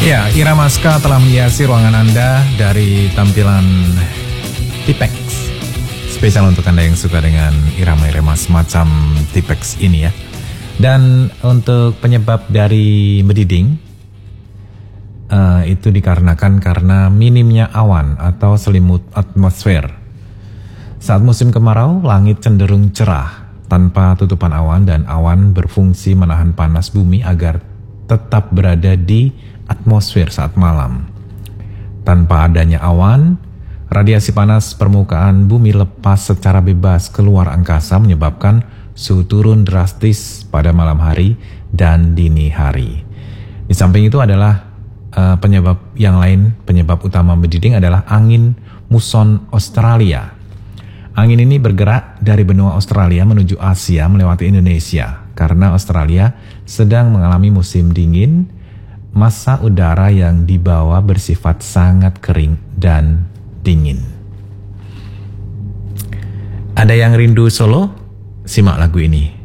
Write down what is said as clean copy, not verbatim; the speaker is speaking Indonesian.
Ya, Irama Ska telah menghiasi ruangan Anda dari tampilan Tipex. Spesial untuk Anda yang suka dengan irama-irama semacam Tipex ini ya. Dan untuk penyebab dari mediding, itu dikarenakan karena minimnya awan atau selimut atmosfer. Saat musim kemarau, langit cenderung cerah tanpa tutupan awan dan awan berfungsi menahan panas bumi agar tetap berada di atmosfer saat malam. Tanpa adanya awan, radiasi panas permukaan bumi lepas secara bebas keluar angkasa menyebabkan suhu turun drastis pada malam hari dan dini hari. Di samping itu adalah penyebab yang lain, penyebab utama mediding adalah angin muson Australia. Angin ini bergerak dari benua Australia menuju Asia melewati Indonesia. Karena Australia sedang mengalami musim dingin, massa udara yang dibawa bersifat sangat kering dan dingin. Ada yang rindu Solo? Simak lagu ini.